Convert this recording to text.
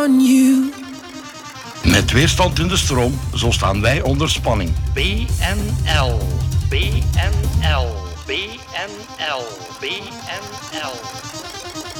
Met weerstand in de stroom, zo staan wij onder spanning. BNL, BNL, BNL, BNL.